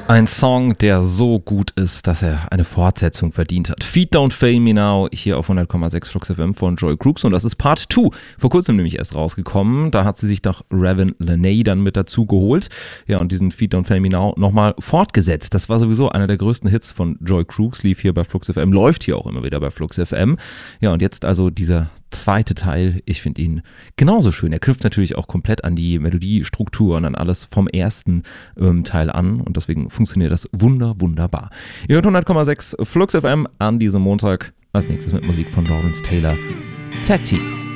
Ein Song, der so gut ist, dass er eine Fortsetzung verdient hat. Feet Don't Fail Me Now, hier auf 100,6 Flux FM von Joy Crooks, und das ist Part 2. Vor kurzem nämlich erst rausgekommen. Da hat sie sich doch Raven Lenae dann mit dazu geholt. Ja, und diesen Feet Don't Fail Me Now nochmal fortgesetzt. Das war sowieso einer der größten Hits von Joy Crooks, lief hier bei Flux FM, läuft hier auch immer wieder bei Flux FM. Ja, und jetzt also dieser zweite Teil, ich finde ihn genauso schön. Er knüpft natürlich auch komplett an die Melodiestruktur und an alles vom ersten Teil an, und deswegen funktioniert das wunderbar. Ihr hört 100,6 Flux FM an diesem Montag. Als nächstes mit Musik von Lawrence Taylor. Tag Team.